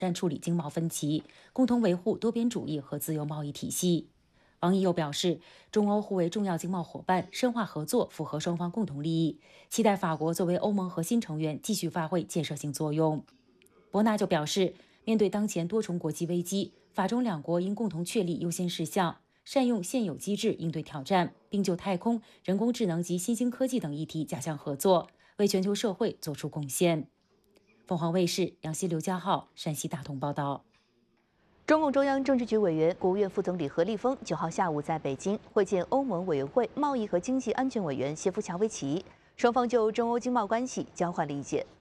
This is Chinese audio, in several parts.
善处理经贸分歧，共同维护多边主义和自由贸易体系。王毅又表示，中欧互为重要经贸伙伴，深化合作符合双方共同利益，期待法国作为欧盟核心成员继续发挥建设性作用。伯纳就表示，面对当前多重国际危机，法中两国应共同确立优先事项，善用现有机制应对挑战，并就太空、人工智能及新兴科技等议题加强合作，为全球社会做出贡献。凤凰卫视、杨希、刘家浩，山西大同报道。 中共中央政治局委员、国务院副总理何立峰9号下午在北京会见欧盟委员会贸易和经济安全委员谢夫乔维奇，双方就中欧经贸关系交换了意见。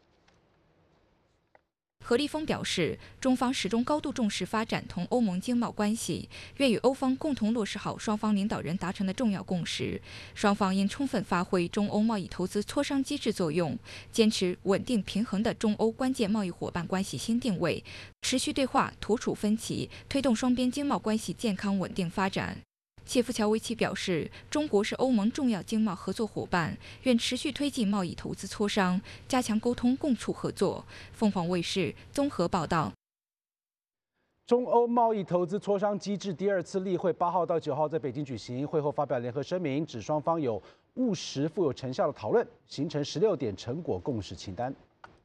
何立峰表示，中方始终高度重视发展同欧盟经贸关系，愿与欧方共同落实好双方领导人达成的重要共识。双方应充分发挥中欧贸易投资磋商机制作用，坚持稳定平衡的中欧关键贸易伙伴关系新定位，持续对话，妥处分歧，推动双边经贸关系健康稳定发展。谢夫乔维奇表示，中国是欧盟重要经贸合作伙伴，愿持续推进贸易投资磋商，加强沟通共促合作。凤凰卫视综合报道。 中欧贸易投资磋商机制第2次例会8号到9号在北京举行，会后发表联合声明，指双方有务实、富有成效的讨论，形成16点成果共识清单。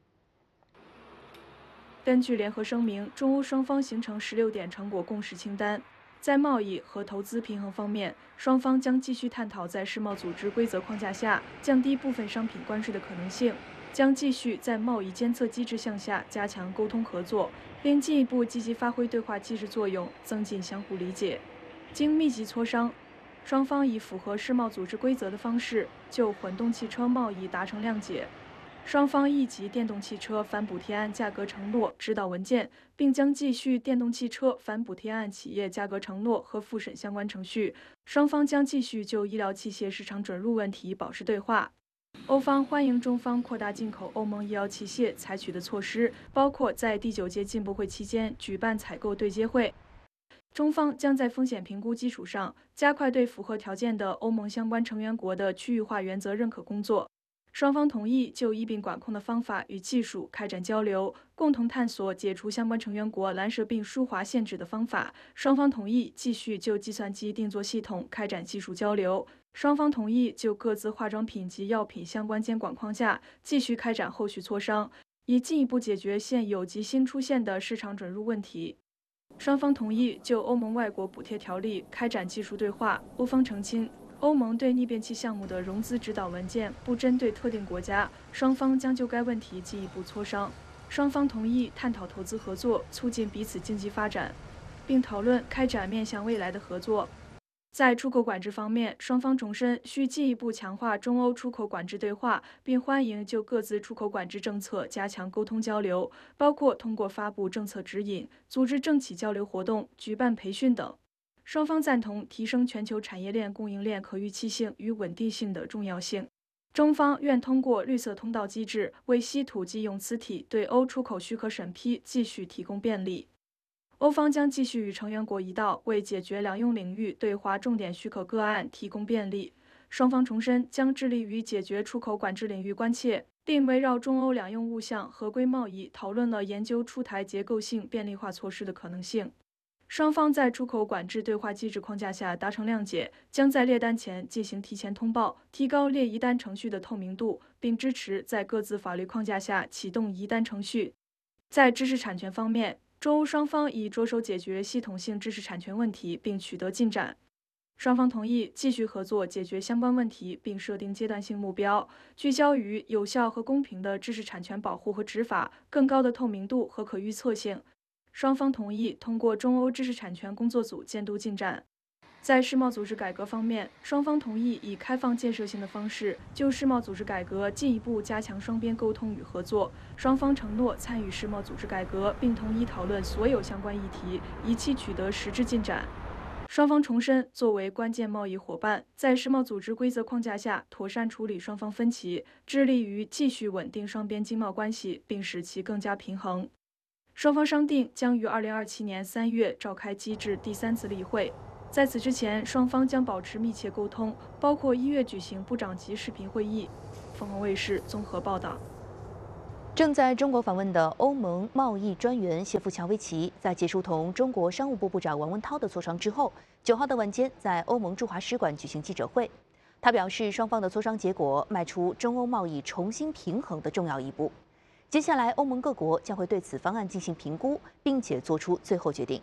根据联合声明，中欧双方形成16点成果共识清单。在贸易和投资平衡方面，双方将继续探讨在世贸组织规则框架下降低部分商品关税的可能性，将继续在贸易监测机制项下加强沟通合作，并进一步积极发挥对话机制作用，增进相互理解。经密集磋商，双方以符合世贸组织规则的方式就混动汽车贸易达成谅解。双方亦即电动汽车反补贴案价格承诺指导文件，并将继续电动汽车反补贴案企业价格承诺和复审相关程序。双方将继续就医疗器械市场准入问题保持对话。欧方欢迎中方扩大进口欧盟医药器械采取的措施，包括在第9届进步会期间举办采购对接会。中方将在风险评估基础上，加快对符合条件的欧盟相关成员国的区域化原则认可工作。双方同意就疫病管控的方法与技术开展交流，共同探索解除相关成员国蓝舌病输华限制的方法。双方同意继续就计算机定作系统开展技术交流。双方同意就各自化妆品及药品相关监管框架继续开展后续磋商，以进一步解决现有及新出现的市场准入问题。双方同意就欧盟外国补贴条例开展技术对话。欧方澄清，欧盟对逆变器项目的融资指导文件不针对特定国家，双方将就该问题进一步磋商。双方同意探讨投资合作，促进彼此经济发展，并讨论开展面向未来的合作。在出口管制方面，双方重申需进一步强化中欧出口管制对话，并欢迎就各自出口管制政策加强沟通交流，包括通过发布政策指引、组织政企交流活动、举办培训等。双方赞同提升全球产业链供应链可预期性与稳定性的重要性。中方愿通过绿色通道机制，为稀土及永磁体对欧出口许可审批继续提供便利。欧方将继续与成员国一道，为解决两用领域对华重点许可个案提供便利。双方重申将致力于解决出口管制领域关切，并围绕中欧两用物项合规贸易讨论了研究出台结构性便利化措施的可能性。双方在出口管制对话机制框架下达成谅解，将在列单前进行提前通报，提高列移单程序的透明度，并支持在各自法律框架下启动移单程序。在知识产权方面，中欧双方已着手解决系统性知识产权问题，并取得进展。双方同意继续合作解决相关问题，并设定阶段性目标，聚焦于有效和公平的知识产权保护和执法、更高的透明度和可预测性。双方同意通过中欧知识产权工作组监督进展。在世贸组织改革方面，双方同意以开放建设性的方式就世贸组织改革进一步加强双边沟通与合作。双方承诺参与世贸组织改革，并同意讨论所有相关议题，以期取得实质进展。双方重申，作为关键贸易伙伴，在世贸组织规则框架下妥善处理双方分歧，致力于继续稳定双边经贸关系，并使其更加平衡。双方商定将于2027年3月召开机制第3次例会。在此之前，双方将保持密切沟通，包括1月举行部长级视频会议。凤凰卫视综合报道。 正在中国访问的欧盟贸易专员谢夫乔维奇，在结束同中国商务部部长王文涛的磋商之后，9号的晚间在欧盟驻华使馆举行记者会。他表示，双方的磋商结果迈出中欧贸易重新平衡的重要一步。接下来，欧盟各国将会对此方案进行评估，并且做出最后决定。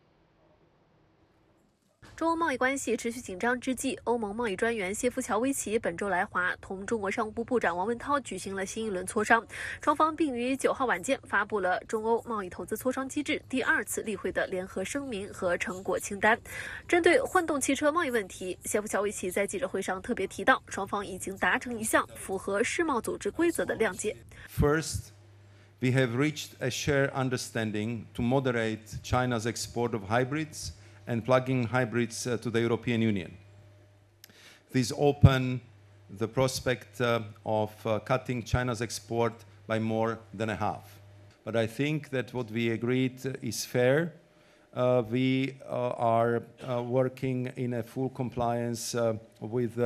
中欧贸易关系持续紧张之际，欧盟贸易专员谢夫乔维奇本周来华，同中国商务部部长王文涛举行了新一轮磋商。双方并于9号晚间发布了中欧贸易投资磋商机制第2次例会的联合声明和成果清单。针对混动汽车贸易问题，谢夫乔维奇在记者会上特别提到，双方已经达成一项符合世贸组织规则的谅解。 First, we have reached a shared understanding to moderate China's export of hybrids and plug-in hybrids to the European Union. These open the prospect of cutting China's export by more than a half. But I think that what we agreed is fair. We are working in a full compliance with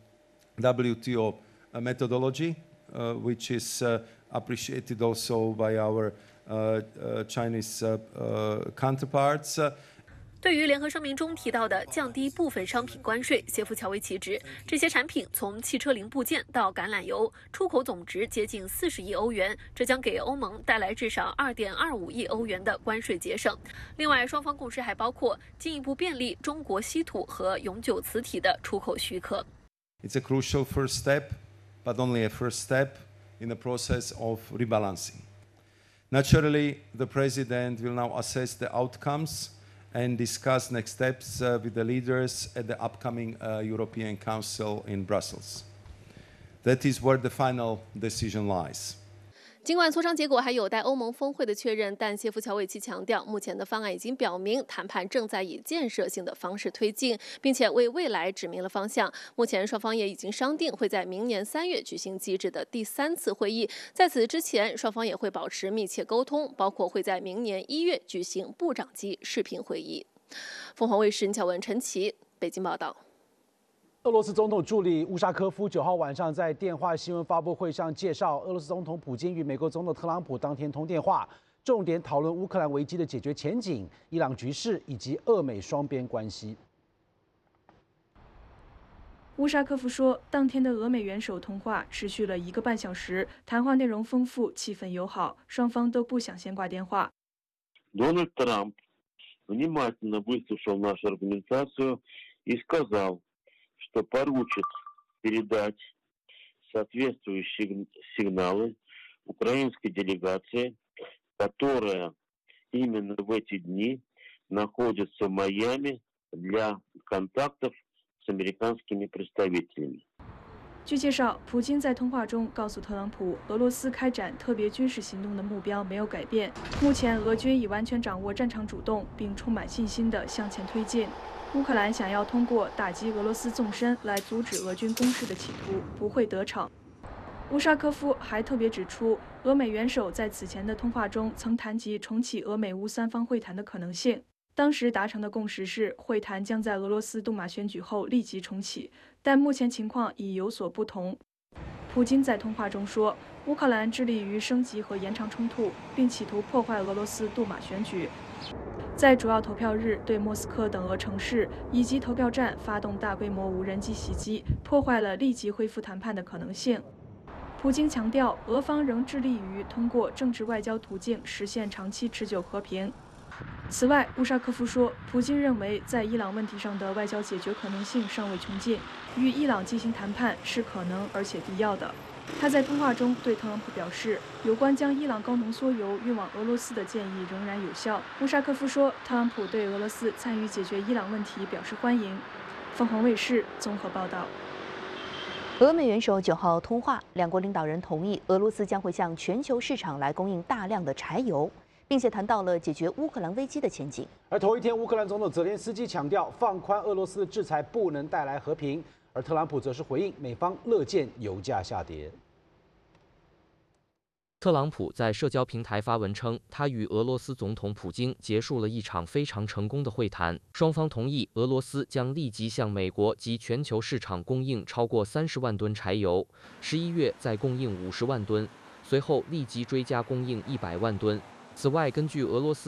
WTO methodology, which is appreciated also by our Chinese counterparts. 对于联合声明中提到的降低部分商品关税，谢夫乔维奇指，这些产品从汽车零部件到橄榄油，出口总值接近40亿欧元，这将给欧盟带来至少2.25亿欧元的关税节省。另外，双方共识还包括进一步便利中国稀土和永久磁体的出口许可。 It's a crucial first step, but only a first step in the process of rebalancing. Naturally, the President will now assess the outcomes and discuss next steps with the leaders at the upcoming European Council in Brussels. That is where the final decision lies. 尽管磋商结果还有待欧盟峰会的确认，但谢夫乔维奇强调，目前的方案已经表明谈判正在以建设性的方式推进，并且为未来指明了方向。目前双方也已经商定会在明年3月举行机制的第3次会议，在此之前，双方也会保持密切沟通，包括会在明年1月举行部长级视频会议。凤凰卫视林巧文、陈琦北京报道。 俄罗斯总统助理乌沙科夫9号晚上在电话新闻发布会上介绍，俄罗斯总统普京与美国总统特朗普当天通电话，重点讨论乌克兰危机的解决前景、伊朗局势以及俄美双边关系。 乌沙科夫说，当天的俄美元首通话持续了1个半小时，谈话内容丰富，气氛友好，双方都不想先挂电话。 Дональд Трамп внимательно выслушал нашу аргументацию и сказал, что поручит передать соответствующие сигналы украинской делегации, которая именно в эти дни находится в Майами для контактов с американскими представителями. 据介绍，普京在通话中告诉特朗普，俄罗斯开展特别军事行动的目标没有改变。目前，俄军已完全掌握战场主动，并充满信心地向前推进。乌克兰想要通过打击俄罗斯纵深来阻止俄军攻势的企图不会得逞。乌沙科夫还特别指出，俄美元首在此前的通话中曾谈及重启俄美乌3方会谈的可能性。当时达成的共识是，会谈将在俄罗斯杜马选举后立即重启，但目前情况已有所不同。普京在通话中说，乌克兰致力于升级和延长冲突，并企图破坏俄罗斯杜马选举，在主要投票日对莫斯科等俄城市以及投票站发动大规模无人机袭击，破坏了立即恢复谈判的可能性。普京强调，俄方仍致力于通过政治外交途径实现长期持久和平。此外，乌沙科夫说，普京认为在伊朗问题上的外交解决可能性尚未穷尽，与伊朗进行谈判是可能而且必要的。他在通话中对特朗普表示，有关将伊朗高浓缩铀运往俄罗斯的建议仍然有效。乌沙科夫说，特朗普对俄罗斯参与解决伊朗问题表示欢迎。凤凰卫视综合报道。 俄美元首9号通话，两国领导人同意俄罗斯将会向全球市场来供应大量的柴油，并且谈到了解决乌克兰危机的前景。 而同一天，乌克兰总统泽连斯基强调，放宽俄罗斯的制裁不能带来和平，而特朗普则是回应美方乐见油价下跌。 特朗普在社交平台发文称，他与俄罗斯总统普京结束了一场非常成功的会谈，双方同意俄罗斯将立即向美国及全球市场供应超过30万吨柴油，11月再供应50万吨。 随后立即追加供应100万吨。此外，根据俄罗斯